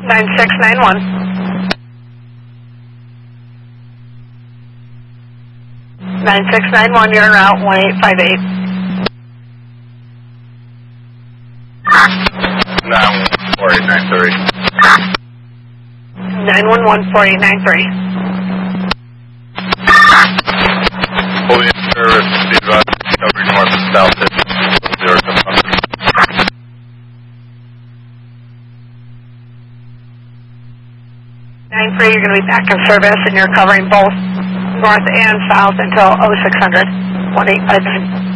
9691. 9691, you're en route, 1858. 911-4893. 911-4893. Fully in service, the advice recovery north and south at 0700. 93, you're going to be back in service, and you're covering both north and south until 0600, 1859.